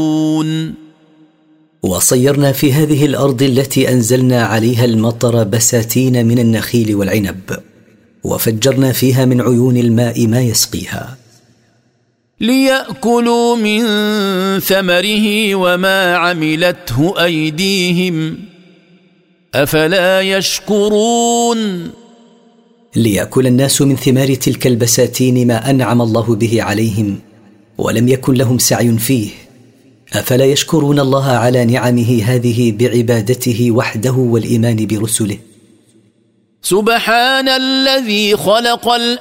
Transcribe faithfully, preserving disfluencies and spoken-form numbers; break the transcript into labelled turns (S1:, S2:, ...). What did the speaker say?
S1: وصيرنا في هذه الأرض التي أنزلنا عليها المطر بساتين من النخيل والعنب، وفجرنا فيها من عيون الماء ما يسقيها،
S2: ليأكلوا من ثمره وما عملته أيديهم أفلا يشكرون.
S1: ليأكل الناس من ثمار تلك البساتين ما أنعم الله به عليهم ولم يكن لهم سعي فيه، أفلا يشكرون الله على نعمه هذه بعبادته وحده والإيمان برسله.
S2: سبحان الذي خلق الأرض